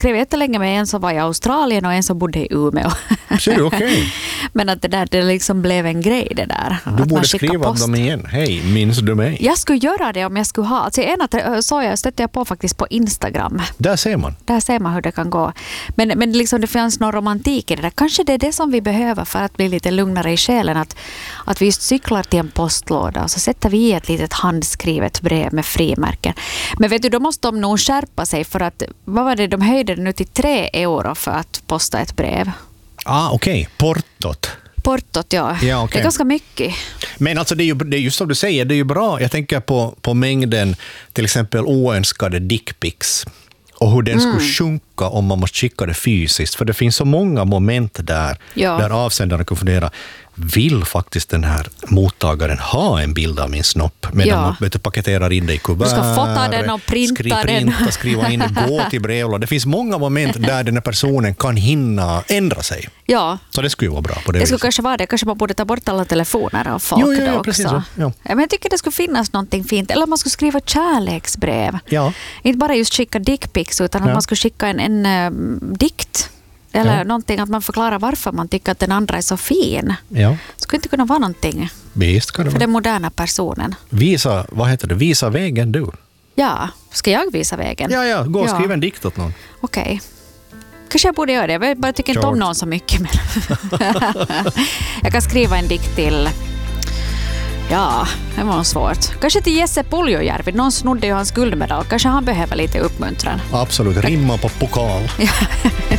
skrev jättelänge med en som var i Australien och en som bodde i Umeå. Så är det okej. Men att det liksom blev en grej det där. Du borde skriva dem igen. Hej, minns du mig? Jag skulle göra det om jag skulle ha. Alltså stötte jag på faktiskt på Instagram. Där ser man. Där ser man hur det kan gå. Men liksom det finns någon romantik i det där. Kanske det är det som vi behöver för att bli lite lugnare i själen. Att vi just cyklar till en postlåda och så sätter vi i ett litet handskrivet brev med frimärken. Men vet du, då måste de nog skärpa sig för att, vad var det, de höjde det nu till 3 euro för att posta ett brev. Okej. Portot. Portot, ja. Okay. Det är ganska mycket. Men alltså det är just som du säger, det är ju bra. Jag tänker på mängden till exempel oönskade dickpics och hur den skulle sjunka om man måste skicka det fysiskt. För det finns så många moment där avsändaren kan fundera, vill faktiskt den här mottagaren ha en bild av min snopp medan man paketerar in det i kuvert. Du ska fota den och printa den. Skriva in det, gå till brevlådan. Det finns många moment där den här personen kan hinna ändra sig. Ja. Så det skulle ju vara bra på det. Det skulle kanske vara det. Kanske man borde ta bort alla telefoner och folk då också. Precis så. Ja. Men jag tycker det skulle finnas någonting fint. Eller man skulle skriva kärleksbrev. Ja. Inte bara just skicka dickpics utan att man skulle skicka en dikt. Eller någonting att man förklarar varför man tycker att den andra är så fin. Ja. Skulle inte kunna vara någonting Visst kan det för vara. den moderna personen. Visa vägen du. Ja, ska jag visa vägen? Ja, gå och skriva en dikt åt någon. Okej. Kanske jag borde göra det. Jag bara tycker inte om någon så mycket. Men jag kan skriva en dikt till... Ja, det var svårt. Kanske till Jesse Puljujärvi. Någon snodde ju hans guldmedal. Kanske han behöver lite uppmuntran. Absolut, rimma på pokal.